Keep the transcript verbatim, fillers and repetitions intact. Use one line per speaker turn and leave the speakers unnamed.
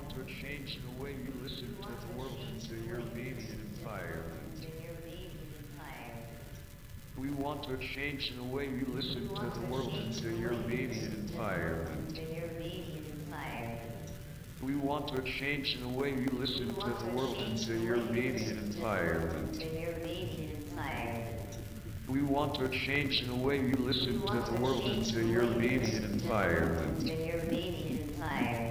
want to change the way you listen to the world and to your media environment. We want to change the way you listen to the world and to your media environment. We want to change the way you listen to the world and to your media environment. We want to change the way you listen to the world and to your media environment.